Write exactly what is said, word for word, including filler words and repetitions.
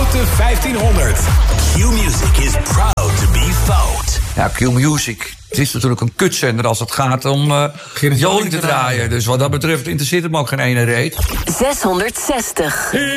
Foute vijftienhonderd. Q-Music is proud to be fout. Ja, Q-Music. Het is natuurlijk een kutzender als het gaat om uh, Joling te draaien. Dus wat dat betreft interesseert het me ook geen ene reet. zeshonderdzestig.